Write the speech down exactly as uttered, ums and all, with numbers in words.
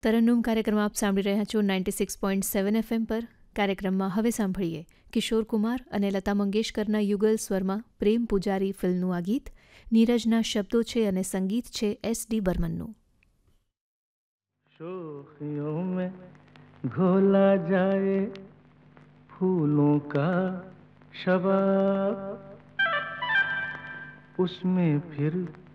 તરન્નુમ કાર્યક્રમ આપ સાંભળી રહ્યા છો ninety six point seven FM પર. કાર્યક્રમમાં હવે સાંભળીએ કિશોર કુમાર અને લતા મંગેશકરના યુગલ સ્વરમાં પ્રેમ પૂજારી ફિલ્મનું આ ગીત. નીરજના શબ્દો છે અને સંગીત છે એસ ડી બર્મનનું. शोखियों में घोला जाए फूलों का शबाब, उसमें फिर